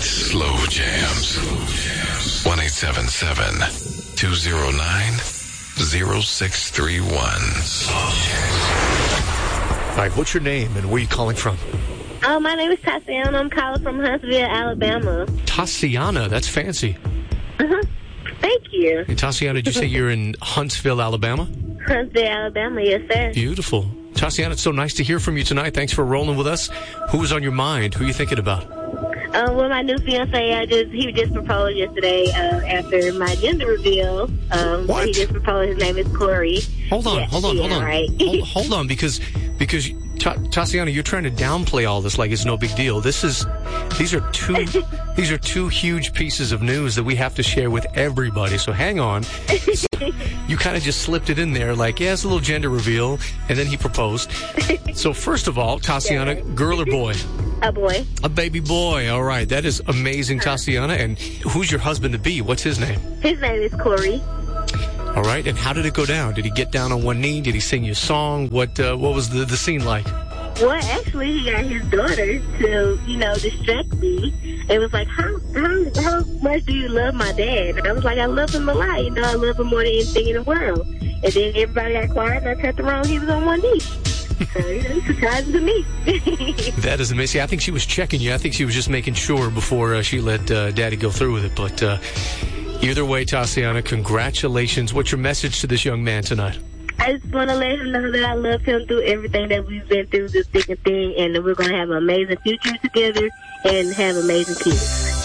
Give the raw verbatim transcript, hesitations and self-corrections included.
Slow jams. one eight seven seven, two oh nine, oh six three one. All right, what's your name and where are you calling from? Oh, my name is Tatiana. I'm calling from Huntsville, Alabama. Tatiana, that's fancy. Uh-huh. Thank you. Hey, Tatiana, did you say you're in Huntsville, Alabama? Huntsville, Alabama, yes, sir. Beautiful. Tatiana, it's so nice to hear from you tonight. Thanks for rolling with us. Who was on your mind? Who are you thinking about? Um, well, my new fiance, I just he just proposed yesterday uh, after my gender reveal. Um, What? He just proposed. His name is Corey. Hold on, Yeah, hold on, yeah, hold on. Right. hold, hold on, because because Ta- Tatiana, you're trying to downplay all this like it's no big deal. This is these are two these are two huge pieces of news that we have to share with everybody. So hang on. So you kind of just slipped it in there, like yeah, it's a little gender reveal, and then he proposed. So first of all, Tatiana, Yeah. girl or boy? A boy. A baby boy. All right, that is amazing, Tatiana. And who's your husband to be? What's his name? His name is Corey. All right, and how did it go down? Did he get down on one knee? Did he sing you a song? What uh, what was the, the scene like? Well, actually, he got his daughter to, you know, distract me. It was like, how, how how much do you love my dad? And I was like, I love him a lot. You know, I love him more than anything in the world. And then everybody got quiet, and I turned around, he was on one knee. So, you know, it's surprising to me. That is amazing. I think she was checking you. I think she was just making sure before uh, she let uh, Daddy go through with it. But uh, either way, Tatiana, congratulations. What's your message to this young man tonight? I just want to let him know that I love him through everything that we've been through, this thick and thin, and that we're going to have an amazing future together and have amazing kids.